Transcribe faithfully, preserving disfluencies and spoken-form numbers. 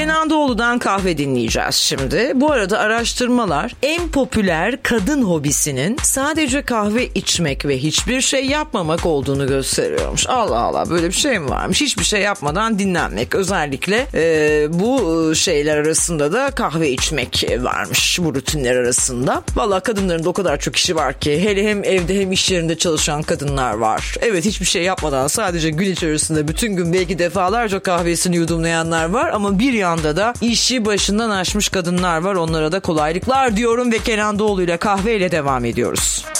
Kenan Doğulu'dan Kahve dinleyeceğiz şimdi. Bu arada araştırmalar en popüler kadın hobisinin sadece kahve içmek ve hiçbir şey yapmamak olduğunu gösteriyormuş. Allah Allah, böyle bir şey mi varmış? Hiçbir şey yapmadan dinlenmek. Özellikle e, bu şeyler arasında da kahve içmek varmış, bu rutinler arasında. Vallahi kadınların da o kadar çok işi var ki. Hele hem evde hem iş yerinde çalışan kadınlar var. Evet, hiçbir şey yapmadan sadece gün içerisinde bütün gün belki defalarca kahvesini yudumlayanlar var. Ama bir yanda da işi başından aşmış kadınlar var. Onlara da kolaylıklar diyorum ve Kenan Doğulu ile Kahve ile devam ediyoruz.